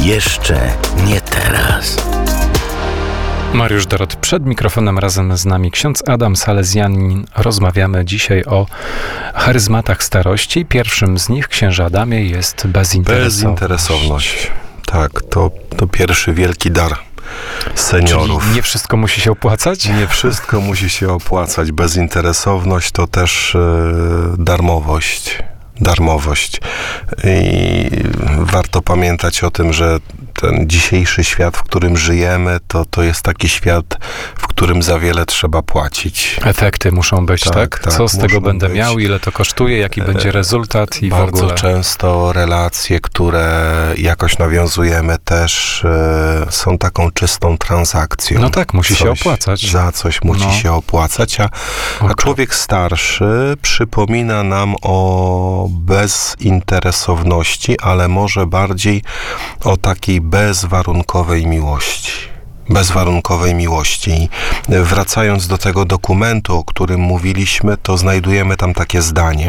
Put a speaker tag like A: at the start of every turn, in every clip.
A: Jeszcze nie teraz.
B: Mariusz Dorot przed mikrofonem, razem z nami ksiądz Adam Salezjanin. Rozmawiamy dzisiaj o charyzmatach starości. Pierwszym z nich, księże Adamie, jest bezinteresowność.
C: Bezinteresowność. Tak, to pierwszy wielki dar seniorów.
B: Czyli nie wszystko musi się opłacać?
C: Nie wszystko musi się opłacać. Bezinteresowność to też darmowość. I warto pamiętać o tym, że ten dzisiejszy świat, w którym żyjemy, to jest taki świat, w którym za wiele trzeba płacić.
B: Efekty muszą być, tak? Co z tego będę
C: być.
B: miał, ile to kosztuje, jaki będzie rezultat i w ogóle.
C: Bardzo często relacje, które jakoś nawiązujemy, też są taką czystą transakcją.
B: No tak, musi się opłacać.
C: Za coś musi się opłacać, a człowiek starszy przypomina nam o bezinteresowności, ale może bardziej o takiej bezwarunkowej miłości. Bezwarunkowej miłości. Wracając do tego dokumentu, o którym mówiliśmy, to znajdujemy tam takie zdanie.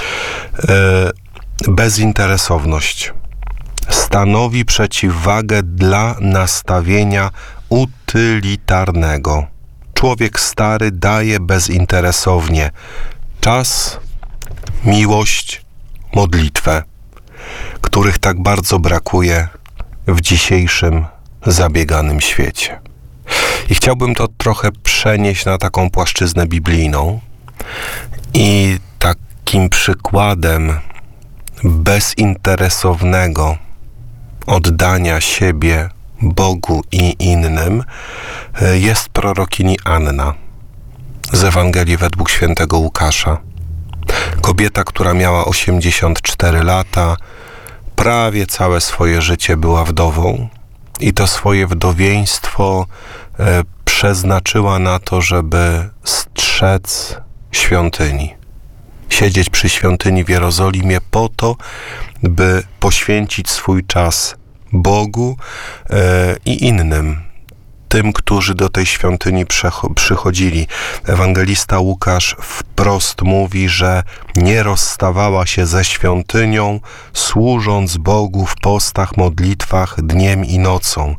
C: Bezinteresowność stanowi przeciwwagę dla nastawienia utylitarnego. Człowiek stary daje bezinteresownie czas, miłość, modlitwę, których tak bardzo brakuje w dzisiejszym zabieganym świecie. I chciałbym to trochę przenieść na taką płaszczyznę biblijną i takim przykładem bezinteresownego oddania siebie Bogu i innym jest prorokini Anna z Ewangelii według świętego Łukasza. Kobieta, która miała 84 lata, prawie całe swoje życie była wdową i to swoje wdowieństwo przeznaczyła na to, żeby strzec świątyni. Siedzieć przy świątyni w Jerozolimie po to, by poświęcić swój czas Bogu i innym, tym, którzy do tej świątyni przychodzili. Ewangelista Łukasz wprost mówi, że nie rozstawała się ze świątynią, służąc Bogu w postach, modlitwach dniem i nocą.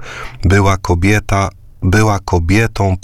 C: Była kobietą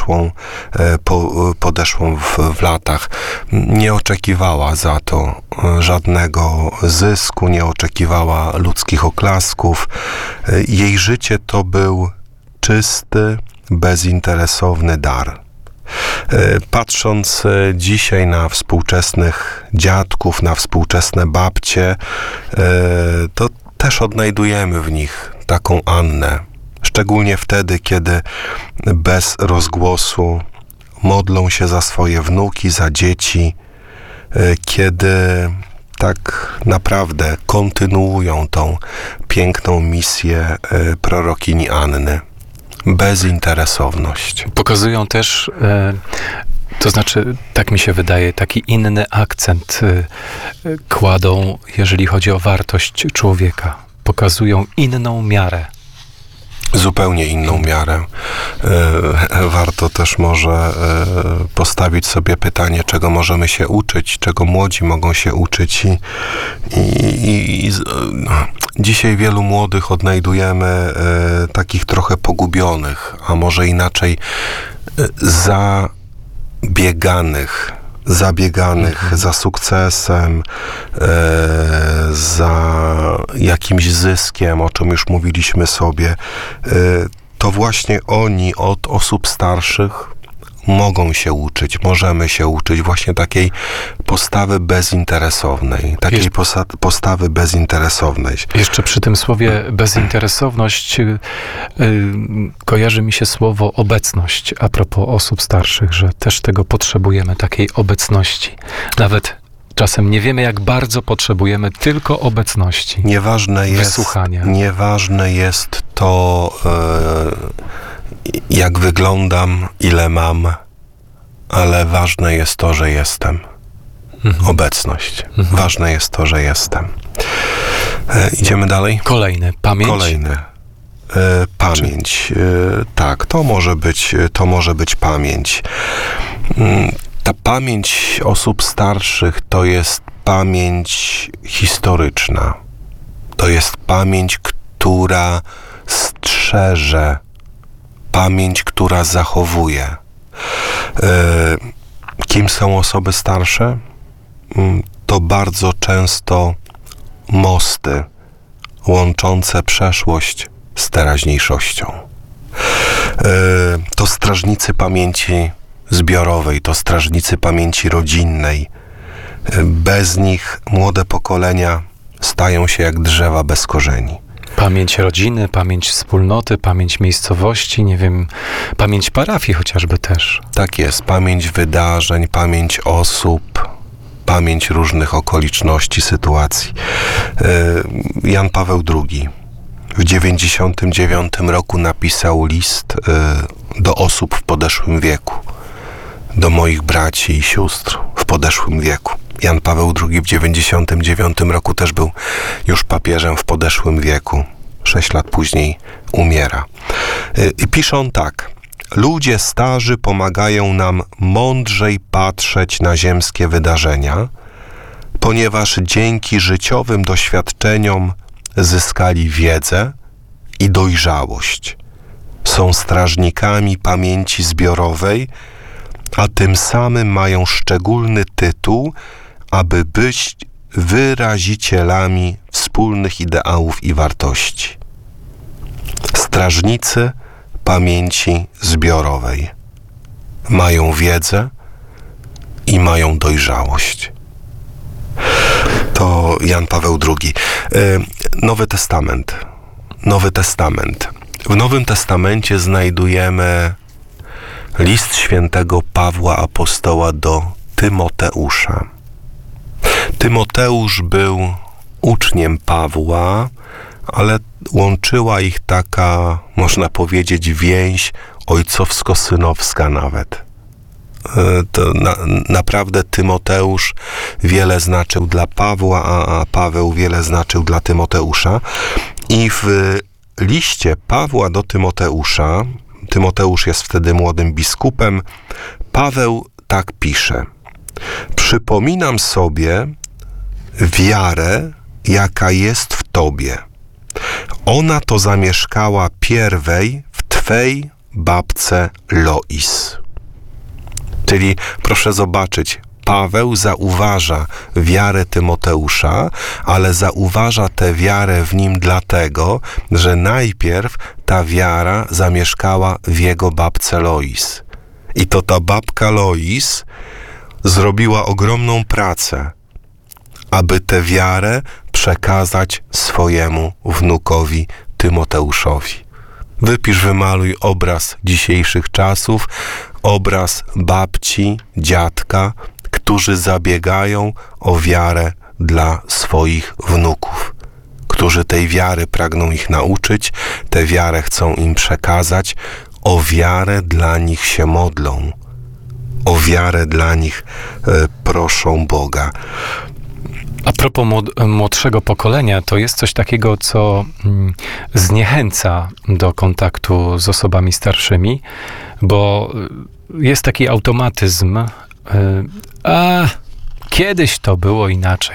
C: podeszłą w latach. Nie oczekiwała za to żadnego zysku, nie oczekiwała ludzkich oklasków. Jej życie to był czysty, bezinteresowny dar. Patrząc dzisiaj na współczesnych dziadków, na współczesne babcie, to też odnajdujemy w nich taką Annę. Szczególnie wtedy, kiedy bez rozgłosu modlą się za swoje wnuki, za dzieci, kiedy tak naprawdę kontynuują tą piękną misję prorokini Anny. Bezinteresowność.
B: Pokazują też, to znaczy, tak mi się wydaje, taki inny akcent kładą, jeżeli chodzi o wartość człowieka. Pokazują inną miarę.
C: Zupełnie inną miarę. Warto też może postawić sobie pytanie, czego możemy się uczyć, czego młodzi mogą się uczyć. Dzisiaj wielu młodych odnajdujemy takich trochę pogubionych, a może inaczej zabieganych za sukcesem, za jakimś zyskiem, o czym już mówiliśmy sobie. To właśnie oni od osób starszych mogą się uczyć, możemy się uczyć właśnie takiej postawy bezinteresownej. Postawy bezinteresownej.
B: Jeszcze przy tym słowie bezinteresowność kojarzy mi się słowo obecność a propos osób starszych, że też tego potrzebujemy, takiej obecności. Nawet czasem nie wiemy, jak bardzo potrzebujemy tylko obecności.
C: Wysłuchania. Nieważne jest to, jak wyglądam, ile mam, ale ważne jest to, że jestem. Obecność. Ważne jest to, że jestem. Idziemy dalej?
B: Kolejny. Pamięć?
C: Pamięć. Tak, to może być pamięć. Ta pamięć osób starszych to jest pamięć historyczna. To jest pamięć, która strzeże, pamięć, która zachowuje. Kim są osoby starsze? To bardzo często mosty łączące przeszłość z teraźniejszością. To strażnicy pamięci zbiorowej, to strażnicy pamięci rodzinnej. Bez nich młode pokolenia stają się jak drzewa bez korzeni.
B: Pamięć rodziny, pamięć wspólnoty, pamięć miejscowości, nie wiem, pamięć parafii chociażby też.
C: Tak jest, pamięć wydarzeń, pamięć osób, pamięć różnych okoliczności, sytuacji. Jan Paweł II w 99 roku napisał list do osób w podeszłym wieku, do moich braci i sióstr w podeszłym wieku. Jan Paweł II w 99 roku też był już papieżem w podeszłym wieku. 6 lat później umiera. I pisze on tak. Ludzie starzy pomagają nam mądrzej patrzeć na ziemskie wydarzenia, ponieważ dzięki życiowym doświadczeniom zyskali wiedzę i dojrzałość. Są strażnikami pamięci zbiorowej, a tym samym mają szczególny tytuł, aby być wyrazicielami wspólnych ideałów i wartości. Strażnicy pamięci zbiorowej mają wiedzę i mają dojrzałość. To Jan Paweł II. Nowy Testament. Nowy Testament. W Nowym Testamencie znajdujemy list świętego Pawła Apostoła do Tymoteusza. Tymoteusz był uczniem Pawła, ale łączyła ich taka, można powiedzieć, więź ojcowsko-synowska nawet. Naprawdę Tymoteusz wiele znaczył dla Pawła, a Paweł wiele znaczył dla Tymoteusza. I w liście Pawła do Tymoteusza, Tymoteusz jest wtedy młodym biskupem, Paweł tak pisze. Przypominam sobie wiarę, jaka jest w Tobie. Ona to zamieszkała pierwej w Twej babce Lois. Czyli proszę zobaczyć, Paweł zauważa wiarę Tymoteusza, ale zauważa tę wiarę w nim dlatego, że najpierw ta wiara zamieszkała w jego babce Lois. I to ta babka Lois zrobiła ogromną pracę, aby tę wiarę przekazać swojemu wnukowi Tymoteuszowi. Wypisz, wymaluj obraz dzisiejszych czasów, obraz babci, dziadka, którzy zabiegają o wiarę dla swoich wnuków, którzy tej wiary pragną ich nauczyć, tę wiarę chcą im przekazać, o wiarę dla nich się modlą, o wiarę dla nich proszą Boga.
B: A propos młodszego pokolenia, to jest coś takiego, co zniechęca do kontaktu z osobami starszymi, bo jest taki automatyzm, a kiedyś to było inaczej.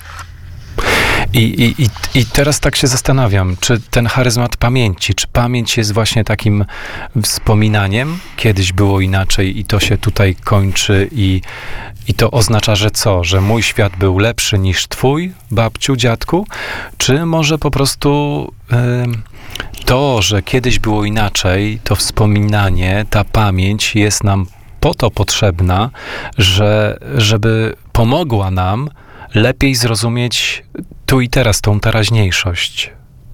B: I teraz tak się zastanawiam, czy ten charyzmat pamięci, czy pamięć jest właśnie takim wspominaniem, kiedyś było inaczej i to się tutaj kończy i to oznacza, że co? Że mój świat był lepszy niż twój, babciu, dziadku? Czy może po prostu to, że kiedyś było inaczej, to wspominanie, ta pamięć jest nam po to potrzebna, żeby pomogła nam lepiej zrozumieć tu i teraz tą teraźniejszość.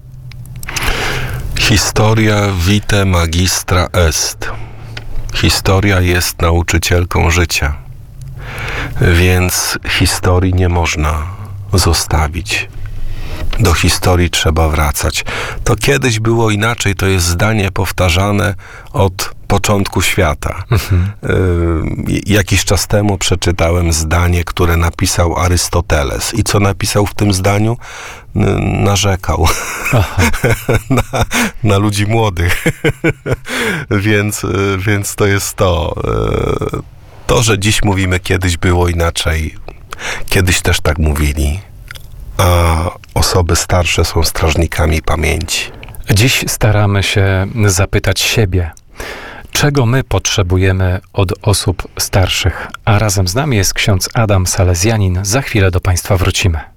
C: Historia vitae magistra est. Historia jest nauczycielką życia. Więc historii nie można zostawić. Do historii trzeba wracać. To kiedyś było inaczej, to jest zdanie powtarzane od początku świata. Jakiś czas temu przeczytałem zdanie, które napisał Arystoteles. I co napisał w tym zdaniu? Narzekał na ludzi młodych. Więc to jest to. To, że dziś mówimy, kiedyś było inaczej. Kiedyś też tak mówili. A osoby starsze są strażnikami pamięci.
B: Dziś staramy się zapytać siebie, czego my potrzebujemy od osób starszych. A razem z nami jest ksiądz Adam Salezjanin. Za chwilę do Państwa wrócimy.